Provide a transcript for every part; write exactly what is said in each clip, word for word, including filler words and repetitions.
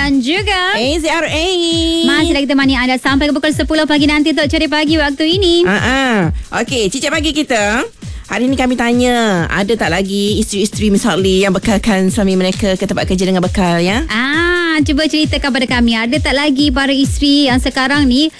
dan juga A Z R A. Masih lagi temani anda sampai ke pukul sepuluh pagi nanti untuk Ceria Pagi waktu ini. Uh-uh. Okey, cicit pagi kita. Hari ni kami tanya, ada tak lagi isteri-isteri Miss Hotly yang bekalkan suami mereka ke tempat kerja dengan bekal ya? Ah, cuba ceritakan pada kami, ada tak lagi para isteri yang sekarang ni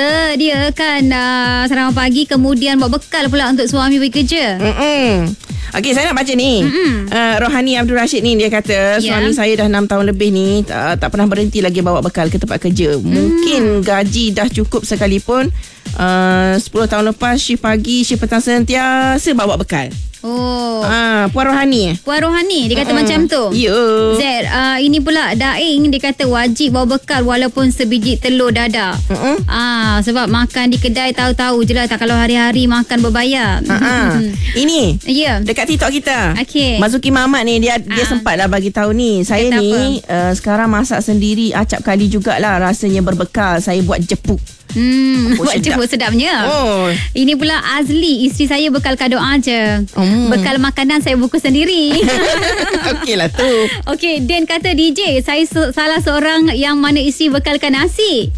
sediakan uh, sarapan pagi kemudian bawa bekal pula untuk suami pergi kerja? Mm-mm. Okey, saya nak baca ni. Uh, Rohani Abdul Rashid ni, dia kata yeah. suami saya dah enam tahun lebih ni tak, tak pernah berhenti lagi bawa bekal ke tempat kerja. Mungkin mm. gaji dah cukup sekalipun. Uh, sepuluh tahun lepas shift pagi, shift petang sentiasa bawa bekal. Oh. Ah, Puan Rohani. Puan Rohani dia kata uh, macam tu. Ya. Z, uh, ini pula Daing dia kata wajib bawa bekal walaupun sebiji telur dadak. Uh-uh. Ah, sebab makan di kedai tahu-tahu je lah, tak kalau hari-hari makan berbayar. Uh-uh. Ini. Ya. Yeah. Dekat TikTok kita. Okey. Mazuki Mamat ni dia uh. dia sempatlah bagi tahu ni. Saya kata ni uh, sekarang masak sendiri acap kali jugalah rasanya berbekal. Saya buat jepuk. Hmm, oh, buat jepuk sedapnya. Oh. Ini pula Azli, isteri saya bekalkan doa je. Hmm. Bekal makanan saya bungkus sendiri. Okeylah tu. Okey, Dan kata D J, saya se- salah seorang yang mana isteri bekalkan nasi.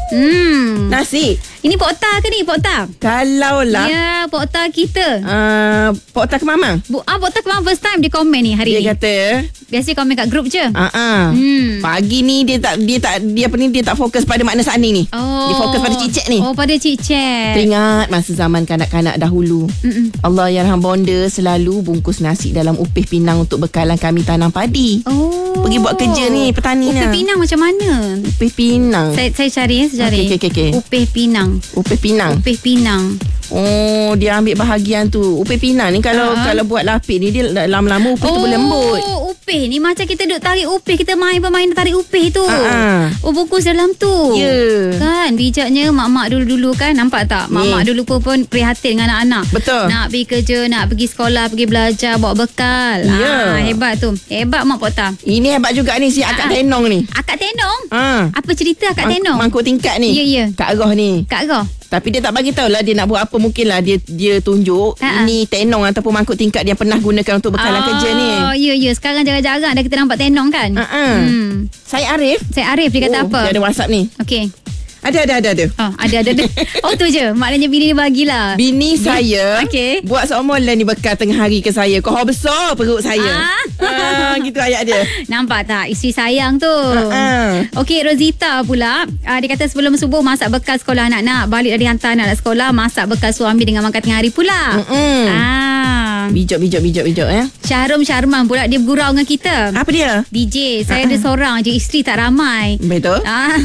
Hmm. Nasi. Ini pokta ke ni, pokta? Kalau lah. Ya, pokta kita. Uh, pokta ke mama? Bu, ah, pokta ke mama first time dia komen ni hari dia ni. Dia kata biasa komen kat grup je. Uh-uh. Hmm. Pagi ni dia tak dia tak dia apa ni dia tak fokus pada makna Sani ni. Oh. Dia fokus pada cicit ni. Oh, pada cicit. Teringat masa zaman kanak-kanak dahulu. Mm-mm. Allah yarham bonda selalu bungkus nasi dalam upih pinang untuk bekalan kami tanam padi. Oh. Pergi buat kerja ni petani ni. Upih pinang macam mana? Upih pinang. Saya saya cari ya, saya cari. Okey okey okey. Upih pinang. Upih pinang. Upih pinang. Oh, dia ambil bahagian tu. Upih pinang ni kalau uh-huh. kalau buat lapik ni dia lama-lama upih oh, tu berlembut. Oh, upih ni macam kita duk tarik upih, kita main permainan tarik upih tu. Uh-huh. Oh, bungkus dalam tu. Ya. Yeah. Kan bijaknya mak-mak dulu-dulu kan, nampak tak? Mak-mak yeah. dulu pun, pun prihatin dengan anak-anak. Betul. Nak pergi kerja, nak pergi sekolah, pergi belajar, bawa bekal. Ya. Yeah. Ah, hebat tu. Hebat mak Pokta. Ini hebat juga ni si akak uh-huh. tenong ni. Akak tenong? Ha. Apa cerita akak Mang- tenong? Mangkuk tingkat ni. Ya, ya. Kak Roh ni. Kak Roh. Tapi dia tak bagi tahulah dia nak buat apa. Mungkinlah dia dia tunjuk uh-huh. ini tenong ataupun mangkuk tingkat dia pernah gunakan untuk bekalan oh, kerja ni. Oh, ya ya. Sekarang jarang-jarang dah kita nampak tenong kan? Uh-huh. Hmm. Saya Arif. Saya Arif dia kata oh, apa? Dia ada WhatsApp ni. Okey. Ada ada ada ada. Oh, ada ada ada. Oh tu je. Maknanya bini dia bagilah. Bini saya okay. buat seomolan ni bekal tengah hari ke saya. Kau besar perut saya. Ah. ah, gitu ayat dia. Nampak tak? Isteri sayang tu. Ah. Okey, Rosita pula. Uh, dia kata sebelum subuh masak bekal sekolah anak-anak. Balik dari hantar anak sekolah, masak bekal suami dengan makan tengah hari pula. Mm-mm. Ah. Bijak bijak bijak bijak eh. Syahrum Syarman pula dia bergurau dengan kita. Apa dia? D J, saya uh-uh. ada seorang je, isteri tak ramai. Betul. Ah.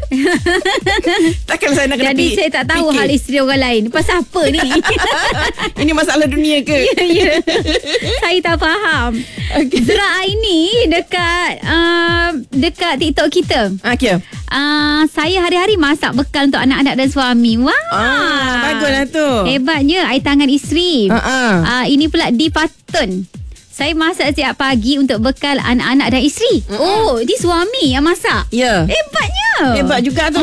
Takkan saya nak kena Jadi saya tak tahu fikir hal isteri orang lain. Pasal apa ni? Ini masalah dunia ke? Ya, ya. Saya tak faham. Okay. Zura Aini dekat uh, dekat TikTok kita. Okey. Uh, saya hari-hari masak bekal untuk anak-anak dan suami. Wah. Ah, baguslah tu. Hebatnya air tangan isteri. Uh-uh. Uh, ini pula di Patun. Saya masak setiap pagi untuk bekal anak-anak dan isteri. Uh-uh. Oh, di suami yang masak. Ya. Yeah. Hebatnya. Hebat juga tu.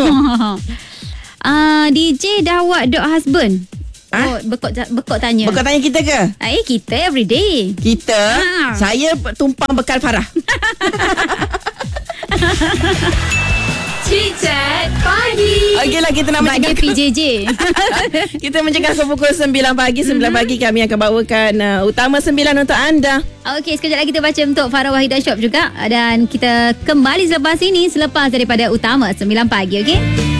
uh, D J Dawat dot husband. Ha? Oh, bekok, bekok tanya. Bekok tanya kita ke? Eh, kita everyday. Kita? Ha. Saya tumpang bekal Farah. Cicet Pagi. Okeylah, kita nak mencegah P J J. Kita mencegah ke pukul sembilan pagi. sembilan mm-hmm. pagi kami akan bawakan uh, Utama sembilan untuk anda. Okey, sekejap lagi kita baca untuk Farah Wahidah Shop juga. Dan kita kembali selepas ini, selepas daripada Utama sembilan pagi, okey?